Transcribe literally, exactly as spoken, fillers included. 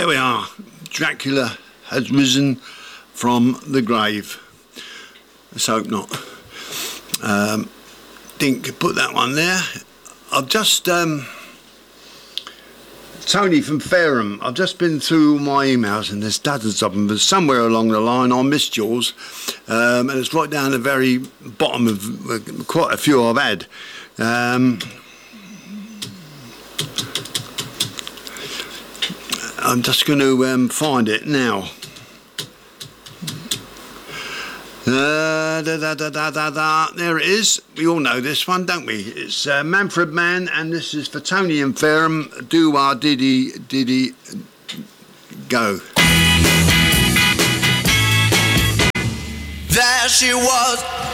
there we are. Dracula has risen from the grave. Let's hope not. Um, Dink, put that one there. I've just... Um, Tony from Fareham, I've just been through my emails and there's dozens of them, but somewhere along the line I missed yours, um, and it's right down the very bottom of uh, quite a few I've had. Um, I'm just going to um, find it now. Uh, da, da, da, da, da, da. There it is. We all know this one, don't we? It's uh, Manfred Mann, and this is for Tony and Fareham. Do our diddy diddy go. There she was,